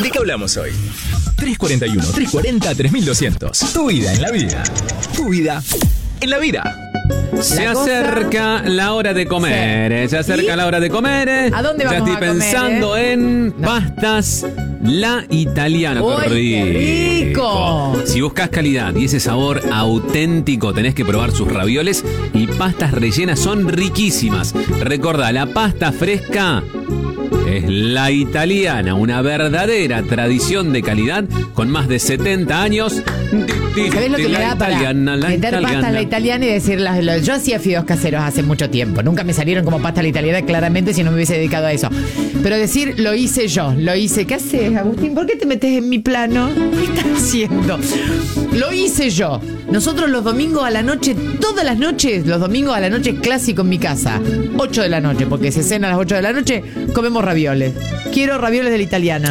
¿De qué hablamos hoy? 341, 340, 3200. Tu vida en la vida. Tu vida en la vida. Se acerca la hora de comer. Se acerca la hora de comer. ¿A dónde vamos ya estoy a comer, pensando en pastas La Italiana. ¡Qué rico! Si buscas calidad y ese sabor auténtico, tenés que probar sus ravioles y pastas rellenas. Son riquísimas. Recordá, la pasta fresca es La Italiana, una verdadera tradición de calidad con más de 70 años. ¿Sabés lo que me da para meter pasta a la italiana y decirlas? Yo hacía fideos caseros hace mucho tiempo. Nunca me salieron como pasta a la italiana, claramente, si no me hubiese dedicado a eso. Pero decir, lo hice yo, lo hice. ¿Qué haces, Agustín? ¿Por qué te metes en mi plano? ¿Qué estás haciendo? Lo hice yo. Nosotros los domingos a la noche, todas las noches, los domingos a la noche clásico en mi casa. 8 de la noche, porque se cena a las 8 de la noche, comemos ravioles. Quiero ravioles de la italiana.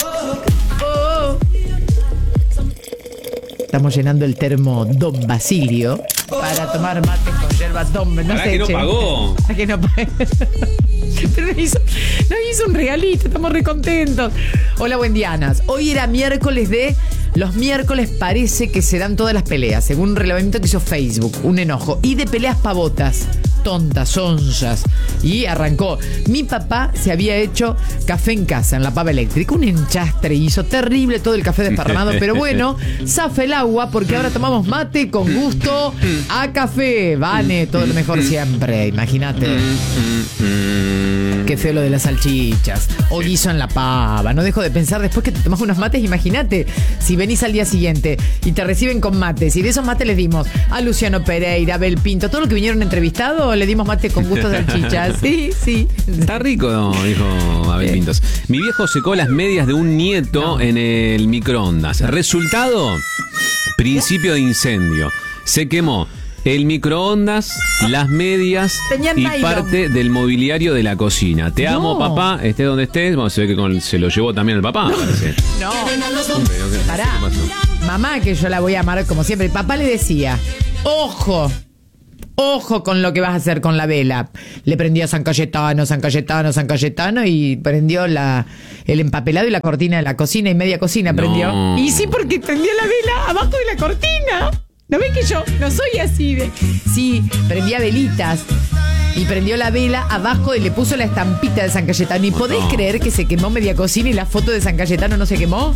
Estamos llenando el termo Don Basilio para tomar mate con yerba Don. No sé, que no pagó. Que no pagó. Pero nos hizo un regalito, estamos re contentos. Hola, buen día, Anas. Hoy era miércoles de... Los miércoles parece que se dan todas las peleas, según un relevamiento que hizo Facebook, un enojo. Y de peleas pavotas, tontas, sonzas. Y arrancó. Mi papá se había hecho café en casa, en la pava eléctrica. Un enchastre, hizo terrible todo el café desparramado. Pero bueno, zafa el agua porque ahora tomamos mate con gusto a café. Vane, todo lo mejor siempre, imagínate. Qué feo lo de las salchichas. O guiso en la pava. No dejo de pensar, después que te tomas unos mates, imagínate, si venís al día siguiente y te reciben con mates. Y de esos mates les dimos a Luciano Pereira, Abel Pinto, todo lo que vinieron entrevistados, le dimos mate con gusto de salchichas. Sí. Está rico, dijo Abel Pintos. Mi viejo secó las medias de un nieto en el microondas. Resultado, principio de incendio. Se quemó el microondas, las medias y parte del mobiliario de la cocina. Te amo, papá, estés donde estés. Bueno, se ve que se lo llevó también el papá, parece. No, pará. Mamá, que yo la voy a amar como siempre. El papá le decía, ojo con lo que vas a hacer con la vela. Le prendió San Cayetano y prendió el empapelado y la cortina de la cocina y media cocina prendió. No. Y sí, porque prendió la vela abajo de la cortina. ¿No ves que yo no soy así de...? Sí, prendía velitas y prendió la vela abajo y le puso la estampita de San Cayetano. ¿Y podés creer que se quemó media cocina y la foto de San Cayetano no se quemó?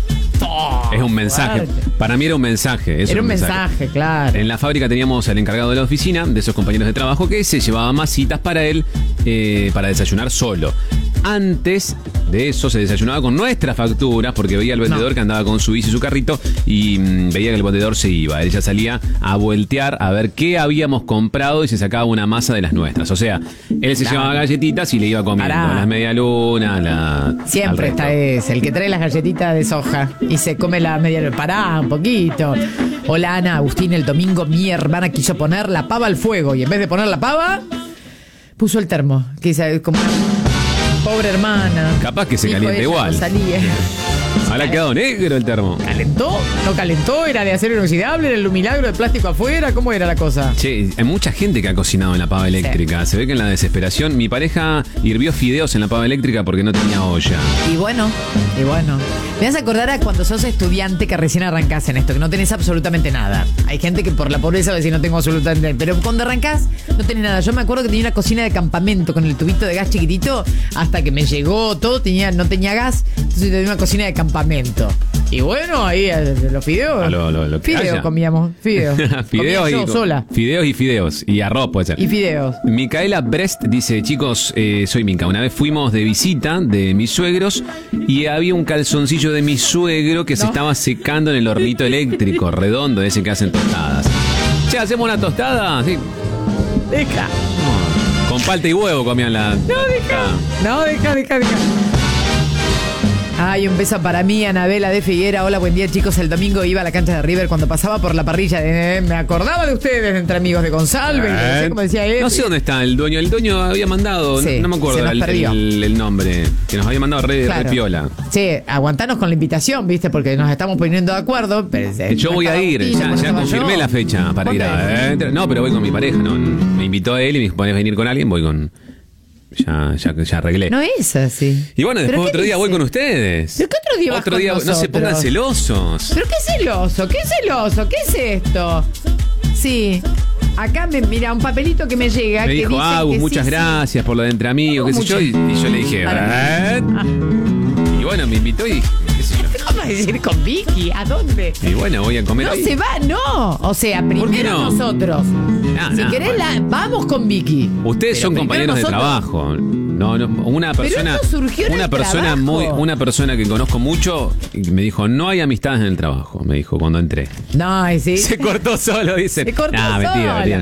Es un mensaje. Para mí era un mensaje. Era un mensaje, claro. En la fábrica teníamos al encargado de la oficina, de esos compañeros de trabajo, que se llevaba masitas para él, para desayunar solo. Antes de eso se desayunaba con nuestras facturas porque veía al vendedor que andaba con su bici y su carrito y veía que el vendedor se iba. Él ya salía a voltear a ver qué habíamos comprado y se sacaba una masa de las nuestras. O sea, él se llevaba galletitas y le iba comiendo las medialunas, siempre está ese, el que trae las galletitas de soja y se come la medialuna. Pará un poquito. Hola, Ana, Agustín, el domingo mi hermana quiso poner la pava al fuego y en vez de poner la pava, puso el termo. Que es como... Pobre hermana. Capaz que se calienta igual. Salía. Ahora ha quedado negro el termo. ¿Calentó? ¿No calentó? ¿Era de acero inoxidable? ¿Era el milagro de plástico afuera? ¿Cómo era la cosa? Che, hay mucha gente que ha cocinado en la pava eléctrica. Sí. Se ve que en la desesperación, mi pareja hirvió fideos en la pava eléctrica porque no tenía olla. Y bueno. Me hace acordar a cuando sos estudiante que recién arrancás en esto, que no tenés absolutamente nada. Hay gente que por la pobreza va a decir no tengo absolutamente nada. Pero cuando arrancás no tenés nada. Yo me acuerdo que tenía una cocina de campamento con el tubito de gas chiquitito hasta que me llegó todo, no tenía gas, entonces tenía una cocina de campamento. Y bueno, ahí los fideos. Lo que fideos haya. Comíamos. Fideos. Fideos yo sola. Fideos y fideos. Y arroz puede ser. Y fideos. Micaela Brest dice, chicos, soy Mica. Una vez fuimos de visita de mis suegros y había un calzoncillo de mi suegro que se estaba secando en el hornito eléctrico redondo, ese que hacen tostadas. Che, ¿hacemos una tostada? Sí. Deja. Con palta y huevo comían la... Deja. Ay, un beso para mí, Anabela de Figuera. Hola, buen día, chicos. El domingo iba a la cancha de River cuando pasaba por la parrilla. Me acordaba de ustedes, entre amigos de González. No sé cómo decía él. No sé dónde está el dueño. El dueño había mandado, sí, no me acuerdo el nombre, que nos había mandado re piola. Sí, aguantanos con la invitación, ¿viste? Porque nos estamos poniendo de acuerdo. Pero yo voy a ir, ya confirmé la fecha para ir a... No, pero voy con mi pareja. No, me invitó a él y me dijo, ¿podés venir con alguien? Voy con ya arreglé. No es así. Y bueno, después otro día voy con ustedes. ¿Pero qué otro día vas con No se nosotros? pongan celosos. ¿Pero qué celoso? ¿Qué celoso? ¿Qué es esto? Sí. Acá mira un papelito que me llega. Me que dijo, dice Agus, que muchas sí, gracias por lo de entre amigos, qué sé yo. Y yo le dije, y bueno, me invitó y qué sé yo. ¿Qué vamos a decir con Vicky? ¿A dónde? Y bueno, voy a comer No ahí. se va, no. O sea, ¿Por qué primero no? nosotros. Si querés, bueno. vamos con Vicky. Ustedes Pero son compañeros de nosotros. trabajo. No, una persona. esto surgió en el trabajo. Una persona que conozco mucho me dijo, no hay amistades en el trabajo, me dijo cuando entré. No, sí. Se cortó solo, dice. Se cortó solo. Mentira.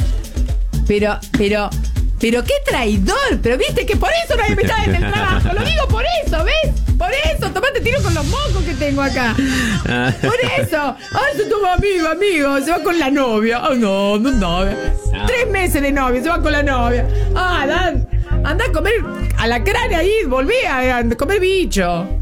Pero qué traidor. Pero viste que por eso no hay amistades en el trabajo. Lo digo por eso, ¿ves? Por eso. Tomate tiro con los mocos que tengo acá. Por eso. Se toma amigo. Se va con la novia. No. 3 meses de novia. Se va con la novia. Anda a comer alacrán ahí. Volví a comer bicho.